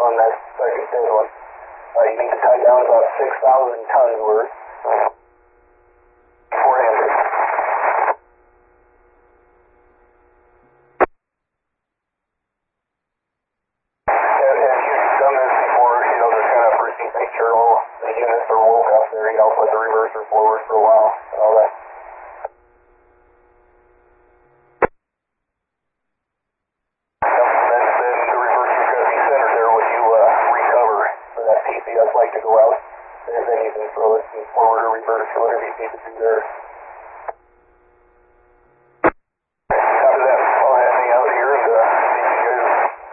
on that second thin one. You need to tie down about 6,000 tons worth. 400. Have you done this before? You know, just kind of briefing picture all the units are woke up there, you know, put the reverser forward for a while and all that. Like to go out, and then you can throw it forward or reverse or whatever you need to do there.